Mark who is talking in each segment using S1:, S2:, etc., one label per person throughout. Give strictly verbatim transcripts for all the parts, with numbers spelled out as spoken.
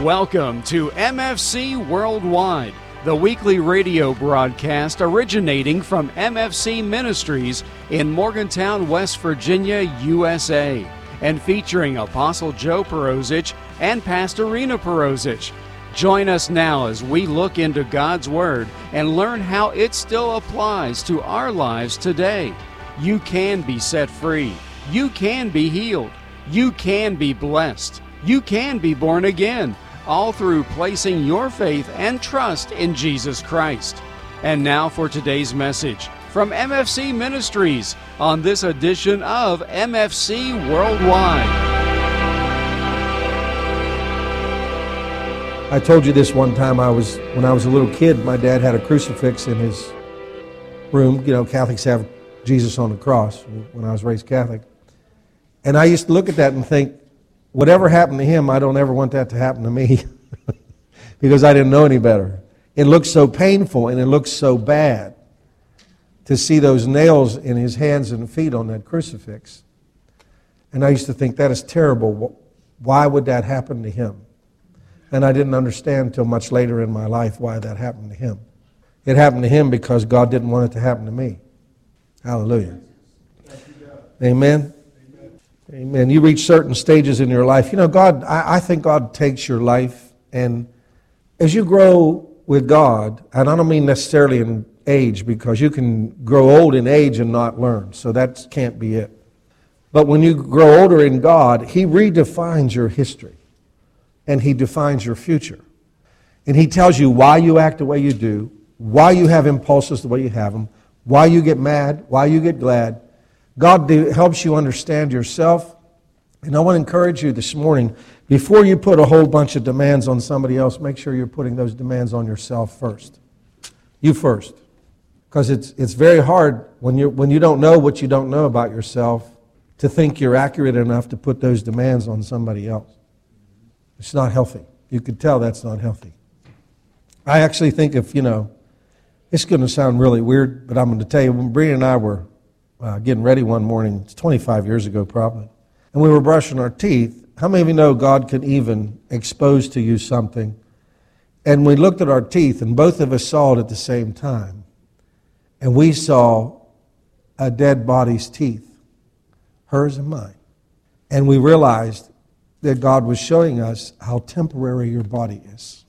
S1: Welcome to M F C Worldwide, the weekly radio broadcast originating from M F C Ministries in Morgantown, West Virginia, U S A, and featuring Apostle Joe Perozich and Pastor Rena Perozich. Join us now as we look into God's Word and learn how it still applies to our lives today. You can be set free. You can be healed. You can be blessed. You can be born again, all through placing your faith and trust in Jesus Christ. And now for today's message from M F C Ministries on this edition of M F C Worldwide.
S2: I told you this one time. I was when I was a little kid, my dad had a crucifix in his room. You know, Catholics have Jesus on the cross when I was raised Catholic. And I used to look at that and think, whatever happened to him, I don't ever want that to happen to me because I didn't know any better. It looks so painful and it looks so bad to see those nails in his hands and feet on that crucifix. And I used to think, that is terrible. Why would that happen to him? And I didn't understand until much later in my life why that happened to him. It happened to him because God didn't want it to happen to me. Hallelujah. Amen. Amen. You reach certain stages in your life. You know, God, I, I think God takes your life, and as you grow with God, and I don't mean necessarily in age, because you can grow old in age and not learn, so that can't be it. But when you grow older in God, He redefines your history, and He defines your future. And He tells you why you act the way you do, why you have impulses the way you have them, why you get mad, why you get glad. God do, helps you understand yourself. And I want to encourage you this morning, before you put a whole bunch of demands on somebody else, make sure you're putting those demands on yourself first. You first. Because it's it's very hard when you when you don't know what you don't know about yourself to think you're accurate enough to put those demands on somebody else. It's not healthy. You could tell that's not healthy. I actually think if, you know, it's going to sound really weird, but I'm going to tell you, when Bree and I were Uh, getting ready one morning, it's twenty-five years ago probably, and we were brushing our teeth. How many of you know God can even expose to you something? And we looked at our teeth, and both of us saw it at the same time. And we saw a dead body's teeth, hers and mine. And we realized that God was showing us how temporary your body is.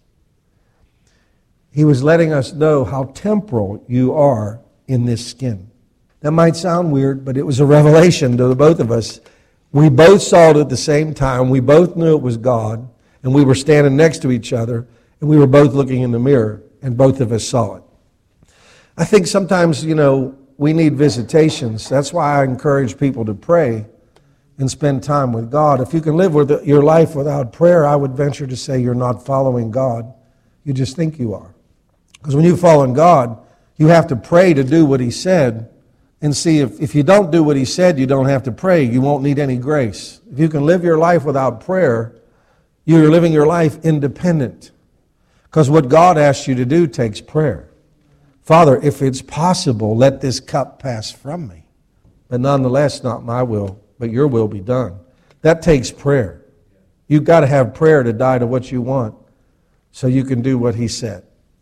S2: He was letting us know how temporal you are in this skin. That might sound weird, but it was a revelation to the both of us. We both saw it at the same time. We both knew it was God, and we were standing next to each other, and we were both looking in the mirror, and both of us saw it. I think sometimes, you know, we need visitations. That's why I encourage people to pray and spend time with God. If you can live with your life without prayer, I would venture to say you're not following God. You just think you are. Because when you follow God, you have to pray to do what He said. And see, if, if you don't do what He said, you don't have to pray. You won't need any grace. If you can live your life without prayer, you're living your life independent. Because what God asks you to do takes prayer. Father, if it's possible, let this cup pass from me. But nonetheless, not my will, but your will be done. That takes prayer. You've got to have prayer to die to what you want so you can do what He said.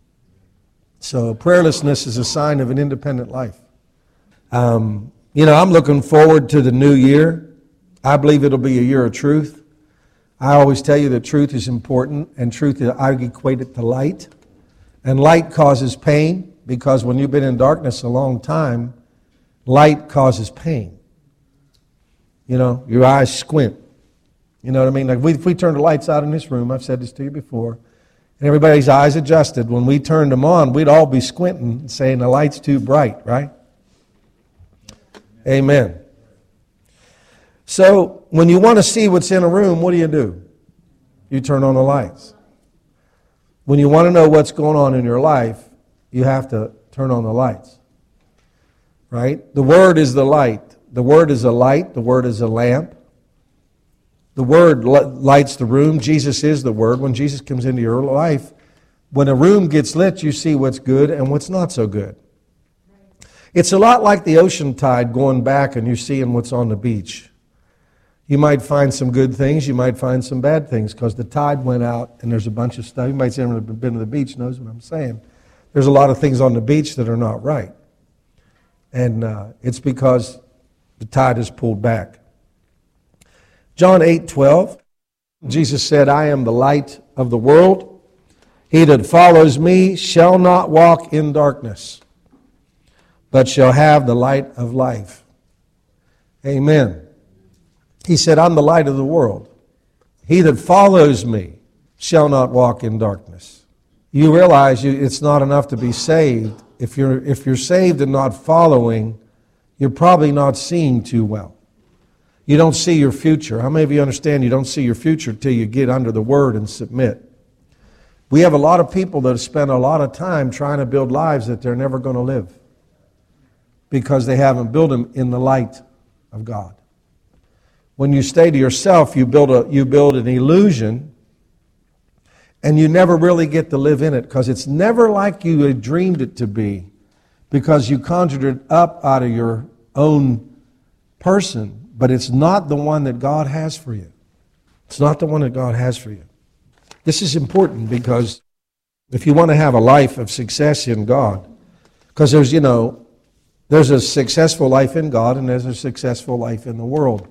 S2: So prayerlessness is a sign of an independent life. Um, you know, I'm looking forward to the new year. I believe it'll be a year of truth. I always tell you that truth is important, and truth, I equate it to light. And light causes pain, because when you've been in darkness a long time, light causes pain. You know, your eyes squint. You know what I mean? Like we, if we turn the lights out in this room, I've said this to you before, and everybody's eyes adjusted, when we turned them on, we'd all be squinting and saying the light's too bright, right? Amen. So when you want to see what's in a room, what do you do? You turn on the lights. When you want to know what's going on in your life, you have to turn on the lights. Right? The Word is the light. The Word is a light. The Word is a lamp. The Word lights the room. Jesus is the Word. When Jesus comes into your life, when a room gets lit, you see what's good and what's not so good. It's a lot like the ocean tide going back and you're seeing what's on the beach. You might find some good things, you might find some bad things, because the tide went out and there's a bunch of stuff. You might say, anyone who's been to the beach knows what I'm saying. There's a lot of things on the beach that are not right. And uh, it's because the tide is pulled back. John eight twelve, Jesus said, I am the light of the world. He that follows me shall not walk in darkness, but shall have the light of life. Amen. He said, I'm the light of the world. He that follows me shall not walk in darkness. You realize you, it's not enough to be saved. If you're, if you're saved and not following, you're probably not seeing too well. You don't see your future. How many of you understand you don't see your future till you get under the Word and submit? We have a lot of people that spend a lot of time trying to build lives that they're never going to live because they haven't built them in the light of God. When you stay to yourself, you build a you build an illusion, and you never really get to live in it because it's never like you had dreamed it to be, because you conjured it up out of your own person, but it's not the one that God has for you. It's not the one that God has for you. This is important because if you want to have a life of success in God, because there's, you know, there's a successful life in God and there's a successful life in the world.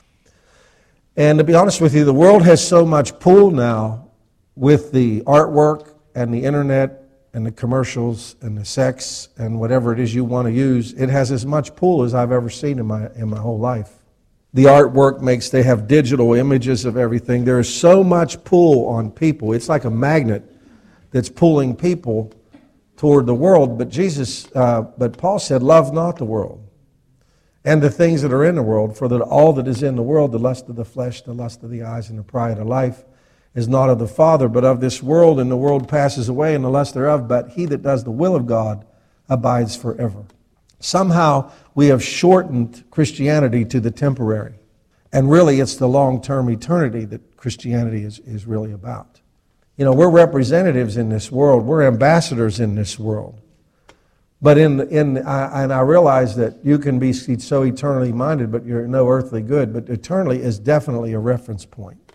S2: And to be honest with you, the world has so much pull now with the artwork and the internet and the commercials and the sex and whatever it is you want to use. It has as much pull as I've ever seen in my in my whole life. The artwork makes, they have digital images of everything. There is so much pull on people. It's like a magnet that's pulling people toward the world. But Jesus, uh, but Paul said, love not the world and the things that are in the world, for that all that is in the world, the lust of the flesh, the lust of the eyes, and the pride of life, is not of the Father, but of this world, and the world passes away, and the lust thereof, but he that does the will of God abides forever. Somehow we have shortened Christianity to the temporary, and really it's the long-term eternity that Christianity is, is really about. You know, we're representatives in this world, we're ambassadors in this world. But in in I, and I realize that you can be so eternally minded, but you're no earthly good. But eternally is definitely a reference point.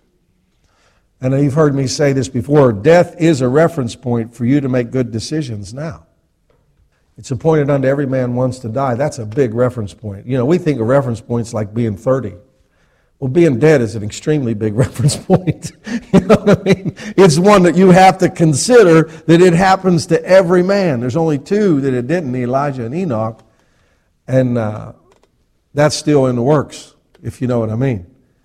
S2: And you've heard me say this before. Death is a reference point for you to make good decisions now. It's appointed unto every man once to die. That's a big reference point. You know, we think of reference points like being thirty. Well, being dead is an extremely big reference point. You know what I mean? It's one that you have to consider that it happens to every man. There's only two that it didn't, Elijah and Enoch. And uh, that's still in the works, if you know what I mean.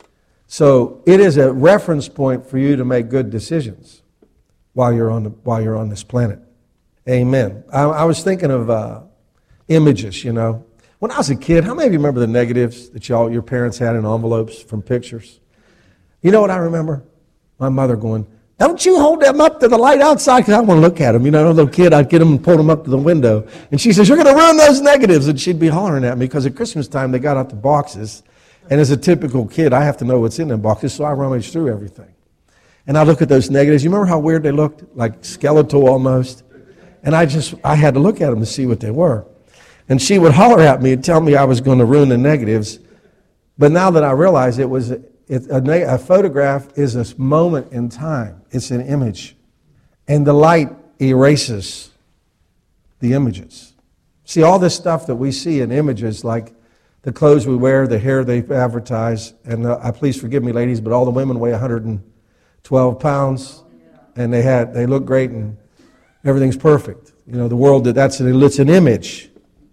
S2: So it is a reference point for you to make good decisions while you're on the, while you're on this planet. Amen. I, I was thinking of uh, images, you know. When I was a kid, how many of you remember the negatives that y'all, your parents had in envelopes from pictures? You know what I remember? My mother going, don't you hold them up to the light outside because I want to look at them. You know, as a little kid, I'd get them and pull them up to the window. And she says, you're going to ruin those negatives. And she'd be hollering at me because at Christmas time they got out the boxes. And as a typical kid, I have to know what's in them boxes, so I rummage through everything. And I look at those negatives. You remember how weird they looked? Like skeletal almost. And I just, I had to look at them to see what they were. And she would holler at me and tell me I was going to ruin the negatives. But now that I realize it was, it, a, a photograph is a moment in time. It's an image. And the light erases the images. See, all this stuff that we see in images, like the clothes we wear, the hair they advertise, and uh, please forgive me, ladies, but all the women weigh one hundred twelve pounds, and they had they look great, and everything's perfect. You know, the world, that's an, it's an image.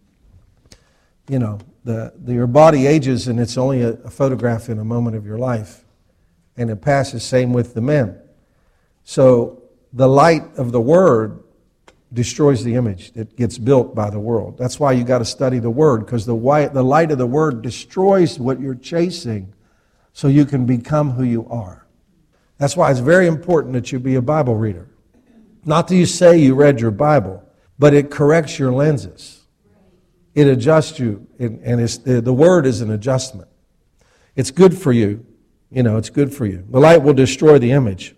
S2: You know, the, the your body ages, and it's only a, a photograph in a moment of your life, and it passes. Same with the men. So the light of the Word destroys the image that gets built by the world. That's why you got to study the Word, because the white, the light of the Word destroys what you're chasing, so you can become who you are. That's why it's very important that you be a Bible reader. Not that you say you read your Bible, but it corrects your lenses. It adjusts you, and it's, the, the Word is an adjustment. It's good for you. You know, it's good for you. The light will destroy the image.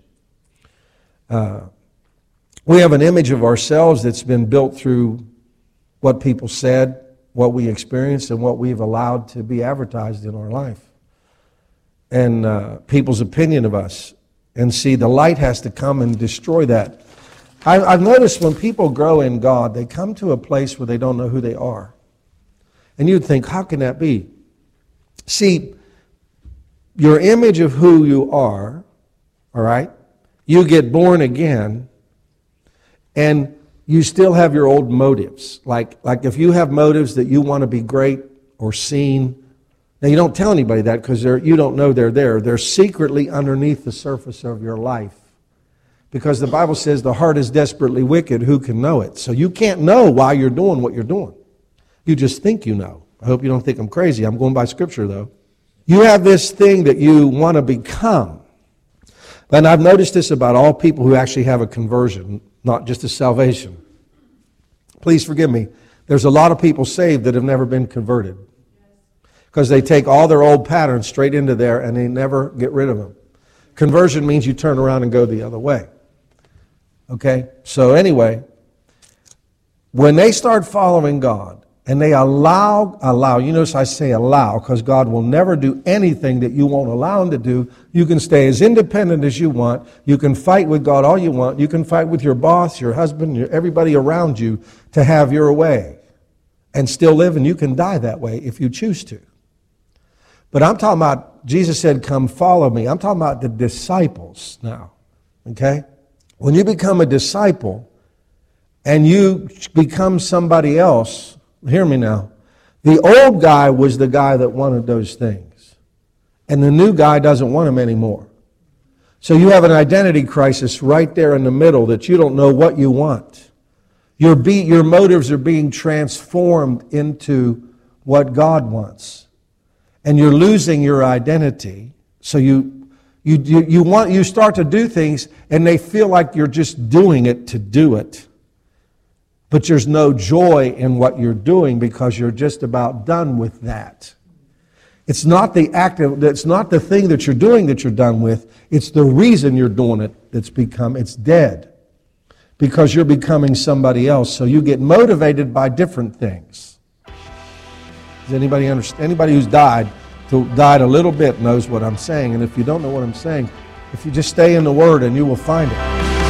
S2: Uh, we have an image of ourselves that's been built through what people said, what we experienced, and what we've allowed to be advertised in our life. and uh, people's opinion of us. And see, the light has to come and destroy that. I, I've noticed when people grow in God, they come to a place where they don't know who they are. And you'd think, how can that be? See, your image of who you are, all right, you get born again, and you still have your old motives. Like, like if you have motives that you want to be great or seen, now you don't tell anybody that because you don't know they're there. They're secretly underneath the surface of your life. Because the Bible says the heart is desperately wicked, who can know it? So you can't know why you're doing what you're doing. You just think you know. I hope you don't think I'm crazy. I'm going by Scripture, though. You have this thing that you want to become. And I've noticed this about all people who actually have a conversion, not just a salvation. Please forgive me. There's a lot of people saved that have never been converted. Because they take all their old patterns straight into there and they never get rid of them. Conversion means you turn around and go the other way. Okay? So anyway, when they start following God, and they allow, allow, you notice I say allow, because God will never do anything that you won't allow Him to do. You can stay as independent as you want. You can fight with God all you want. You can fight with your boss, your husband, your, everybody around you to have your way. And still live, and you can die that way if you choose to. But I'm talking about, Jesus said, come follow me. I'm talking about the disciples now, okay? When you become a disciple and you become somebody else, hear me now, the old guy was the guy that wanted those things. And the new guy doesn't want them anymore. So you have an identity crisis right there in the middle that you don't know what you want. Your, be, your motives are being transformed into what God wants. And you're losing your identity. So you, you, you, you, want, you start to do things and they feel like you're just doing it to do it. But there's no joy in what you're doing because you're just about done with that. It's not the act of, it's not the thing that you're doing that you're done with. It's the reason you're doing it that's become, it's dead. Because you're becoming somebody else. So you get motivated by different things. Does anybody understand? Anybody who's died, who died a little bit knows what I'm saying. And if you don't know what I'm saying, if you just stay in the Word and you will find it.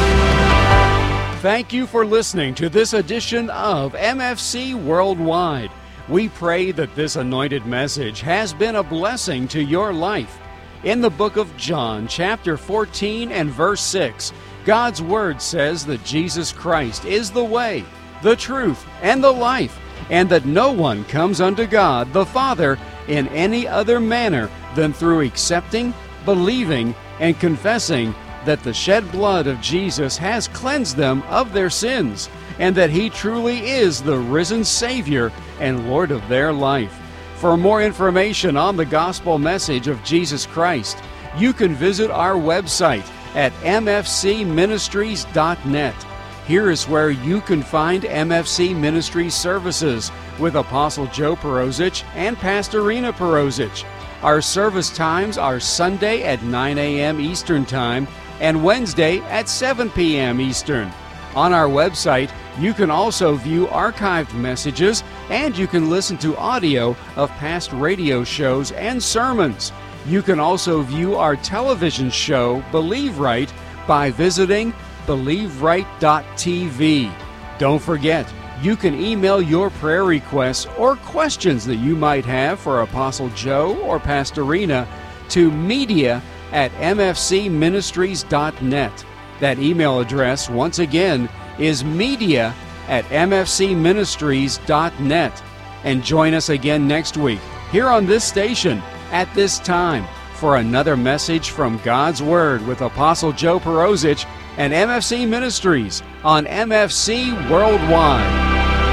S1: Thank you for listening to this edition of M F C Worldwide. We pray that this anointed message has been a blessing to your life. In the book of John, chapter fourteen and verse six, God's Word says that Jesus Christ is the way, the truth, and the life, and that no one comes unto God the Father in any other manner than through accepting, believing, and confessing that the shed blood of Jesus has cleansed them of their sins, and that He truly is the risen Savior and Lord of their life. For more information on the gospel message of Jesus Christ, you can visit our website at m f c ministries dot net. Here is where you can find M F C Ministries services with Apostle Joe Perozich and Pastorina Perozich. Our service times are Sunday at nine a.m. Eastern Time and Wednesday at seven p.m. Eastern. On our website, you can also view archived messages, and you can listen to audio of past radio shows and sermons. You can also view our television show, Believe Right, by visiting believe right dot t v. Don't forget, you can email your prayer requests or questions that you might have for Apostle Joe or Pastorina to media at m f c ministries dot net. That email address, once again, is media at m f c ministries dot net. And join us again next week here on this station at this time for another message from God's Word with Apostle Joe Perozich and M F C Ministries on M F C Worldwide.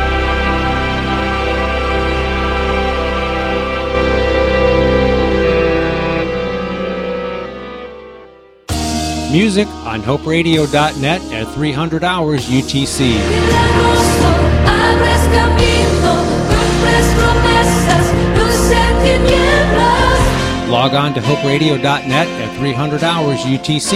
S3: Music on hope radio dot net at three hundred hours U T C. Log on to hope radio dot net at three hundred hours U T C.